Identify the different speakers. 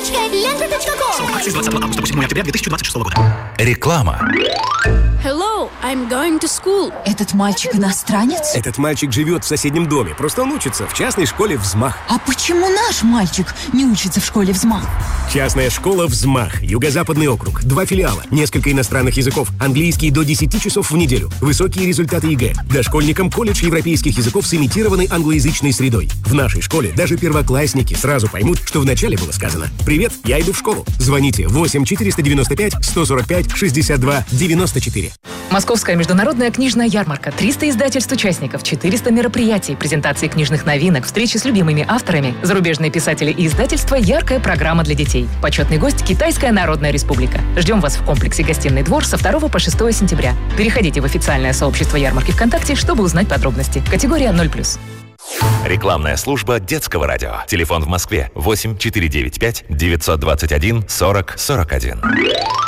Speaker 1: Скидочка лента.ком.
Speaker 2: Акции с 20 августа по 7 октября 2026 года.
Speaker 3: Реклама.
Speaker 4: Hello, I'm going to school.
Speaker 5: Этот мальчик иностранец?
Speaker 6: Этот мальчик живет в соседнем доме. Просто он учится в частной школе «Взмах».
Speaker 5: А почему наш мальчик не учится в школе «Взмах»?
Speaker 6: Частная школа «Взмах». Юго-Западный округ. 2 филиала. Несколько иностранных языков. Английский до 10 часов в неделю. Высокие результаты ЕГЭ. Дошкольникам колледж европейских языков с имитированной англоязычной средой. В нашей школе даже первоклассники сразу поймут, что вначале было сказано. «Привет, я иду в школу». Звоните 8 495 145 62 94.
Speaker 7: Московская международная книжная ярмарка. 300 издательств участников, 400 мероприятий, презентации книжных новинок, встречи с любимыми авторами, зарубежные писатели и издательства, яркая программа для детей. Почетный гость – Китайская Народная Республика. Ждем вас в комплексе «Гостиный двор» со 2 по 6 сентября. Переходите в официальное сообщество ярмарки ВКонтакте, чтобы узнать подробности. Категория 0+.
Speaker 3: Рекламная служба детского радио. Телефон в Москве 8 495 921 40 41.